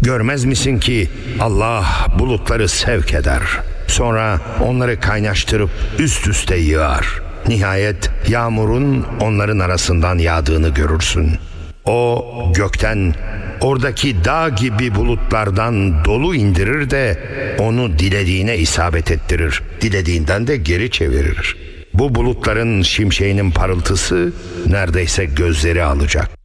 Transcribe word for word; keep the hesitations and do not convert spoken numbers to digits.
Görmez misin ki Allah bulutları sevk eder. Sonra onları kaynaştırıp üst üste yığar. Nihayet yağmurun onların arasından yağdığını görürsün. O gökten oradaki dağ gibi bulutlardan dolu indirir de onu dilediğine isabet ettirir. Dilediğinden de geri çevirir. Bu bulutların şimşeğinin parıltısı neredeyse gözleri alacak.